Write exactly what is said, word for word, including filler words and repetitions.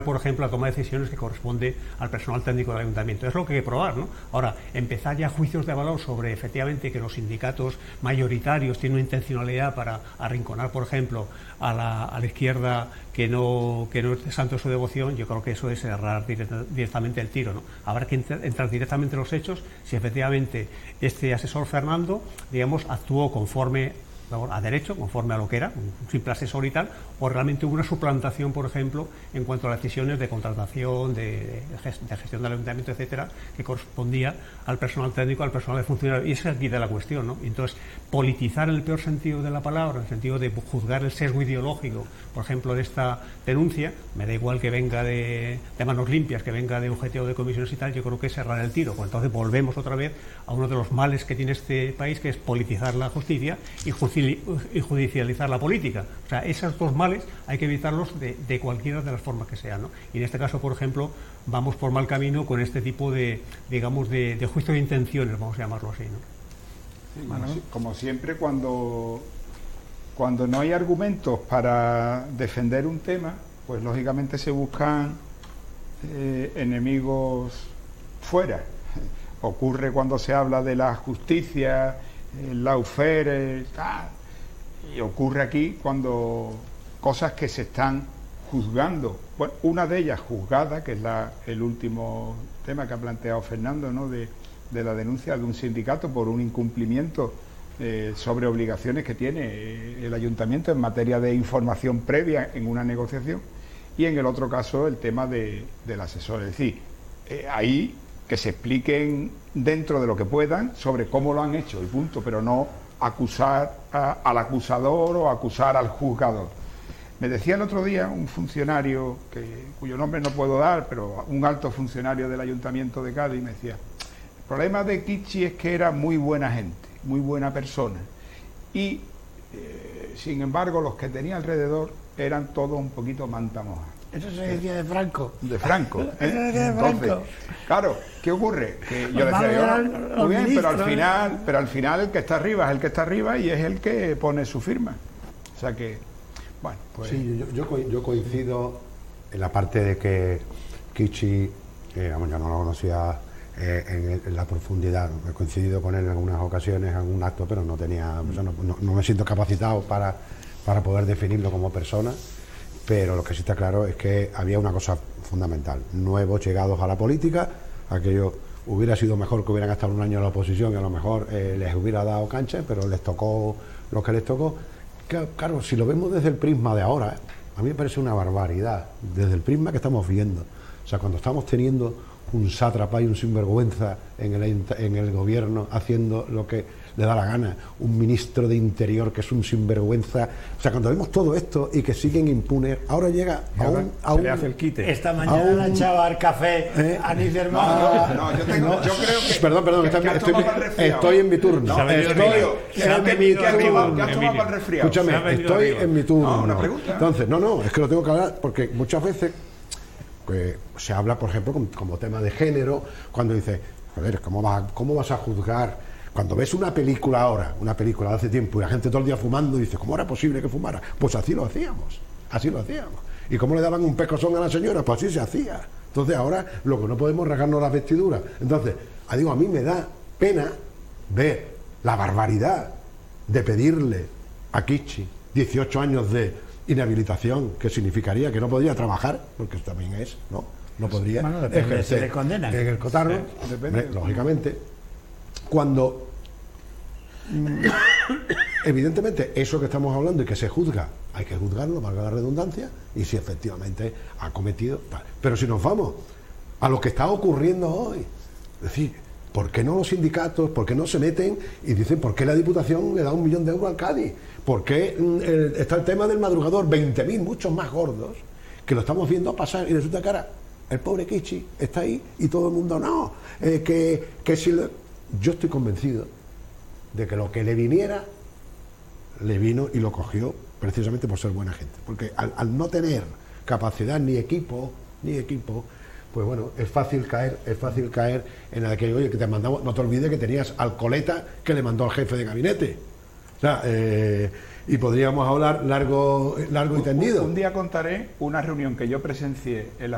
por ejemplo, la toma de decisiones que corresponde al personal técnico del ayuntamiento. Es lo que hay que probar, ¿no? Ahora, empezar ya juicios de valor sobre efectivamente que los sindicatos mayoritarios tienen una intencionalidad para arrinconar, por ejemplo, a la, a la izquierda que no, que no es de santo su devoción, yo creo que eso es errar directa, directamente el tiro, ¿no? Habrá que entrar directamente en los hechos si efectivamente este asesor Fernando, digamos, actuó conforme a derecho, conforme a lo que era, un simple asesor y tal, o realmente hubo una suplantación, por ejemplo, en cuanto a las decisiones de contratación, de, de gestión del ayuntamiento, etcétera, que correspondía al personal técnico, al personal de funcionarios. Y esa es aquí de la cuestión, ¿no? Entonces, politizar en el peor sentido de la palabra, en el sentido de juzgar el sesgo ideológico, por ejemplo, de esta denuncia, me da igual que venga de, de manos limpias, que venga de U G T o de comisiones y tal, yo creo que es cerrar el tiro. Pues entonces volvemos otra vez a uno de los males que tiene este país, que es politizar la justicia y justicia y judicializar la política. O sea, esos dos males hay que evitarlos de, de cualquiera de las formas que sean, ¿no? Y en este caso, por ejemplo, vamos por mal camino con este tipo de, digamos, de, de juicio de intenciones, vamos a llamarlo así, ¿no? Sí, bueno, como siempre, cuando, cuando no hay argumentos para defender un tema, pues lógicamente se buscan eh, enemigos fuera. Ocurre cuando se habla de la justicia, el lawfare, tal. Y ocurre aquí cuando cosas que se están juzgando, bueno, una de ellas juzgada, que es la, el último tema que ha planteado Fernando, ¿no? de, de la denuncia de un sindicato por un incumplimiento eh, sobre obligaciones que tiene eh, el ayuntamiento en materia de información previa en una negociación, y en el otro caso el tema de, del asesor. Es decir, eh, ahí que se expliquen dentro de lo que puedan sobre cómo lo han hecho y punto, pero no acusar a, al acusador o acusar al juzgador. Me decía el otro día un funcionario, que, cuyo nombre no puedo dar, pero un alto funcionario del Ayuntamiento de Cádiz, me decía, el problema de Kichi es que era muy buena gente, muy buena persona, y eh, sin embargo los que tenía alrededor eran todos un poquito manta moja. Eso se decía de Franco. De Franco. ¿eh? Eso se decía de Entonces, Franco. Claro, ¿qué ocurre? Que yo le decía, yo, muy bien, pero al final, pero al final el que está arriba es el que está arriba y es el que pone su firma. O sea que, bueno, pues... Sí, yo, yo, yo coincido en la parte de que Kichi, eh, vamos, yo no lo conocía eh, en, en la profundidad, he coincidido con él en algunas ocasiones, en algún acto, pero no tenía, o sea, no, no, no me siento capacitado para, para poder definirlo como persona. Pero lo que sí está claro es que había una cosa fundamental: nuevos llegados a la política, aquello hubiera sido mejor que hubieran estado un año en la oposición y a lo mejor eh, les hubiera dado cancha, pero les tocó lo que les tocó. Claro, si lo vemos desde el prisma de ahora, a mí me parece una barbaridad, desde el prisma que estamos viendo. O sea, cuando estamos teniendo un sátrapa y un sinvergüenza en el, en el gobierno haciendo lo que le da la gana, un ministro de Interior que es un sinvergüenza, o sea, cuando vemos todo esto y que siguen impunes, ahora llega a un... A un le hace el quite. Esta mañana le echaba al café ¿eh? a Nic del No, no, no, yo, tengo, no, yo creo que... Perdón, perdón, que, estoy, que estoy, estoy en mi turno. No, estoy en mi turno. Ya tomado para el resfriado. Escúchame, estoy en mi turno. No, una pregunta. Entonces, no, no, es que lo tengo que hablar porque muchas veces pues, se habla, por ejemplo, como, como tema de género, cuando dice, joder, ¿cómo vas, cómo vas a juzgar? Cuando ves una película ahora, una película de hace tiempo, y la gente todo el día fumando, y dice, ¿cómo era posible que fumara? Pues así lo hacíamos, así lo hacíamos. ¿Y cómo le daban un pescozón a la señora? Pues así se hacía. Entonces ahora lo que no podemos rasgarnos las vestiduras. Entonces, digo, a mí me da pena ver la barbaridad de pedirle a Kichi dieciocho años de inhabilitación, que significaría que no podría trabajar, porque eso también es, ¿no? No podría bueno, depende, ejercer se le condena. en el cotarro, sí, depende. lógicamente. Cuando evidentemente eso que estamos hablando y que se juzga, hay que juzgarlo, valga la redundancia, y si efectivamente ha cometido tal. Pero si nos vamos a lo que está ocurriendo hoy, es decir, ¿por qué no los sindicatos, por qué no se meten y dicen por qué la Diputación le da un millón de euros al Cádiz? ¿Por qué eh, está el tema del madrugador, veinte mil, muchos más gordos, que lo estamos viendo pasar y resulta que ahora el pobre Kichi está ahí y todo el mundo no, eh, que, que si lo... Yo estoy convencido de que lo que le viniera, le vino y lo cogió precisamente por ser buena gente. Porque al, al no tener capacidad ni equipo, ni equipo, pues bueno, es fácil caer, es fácil caer en el que, oye, que te mandamos, no te olvides que tenías al coleta que le mandó al jefe de gabinete. O sea, eh, y podríamos hablar largo, largo y tendido. Un, un día contaré una reunión que yo presencié en la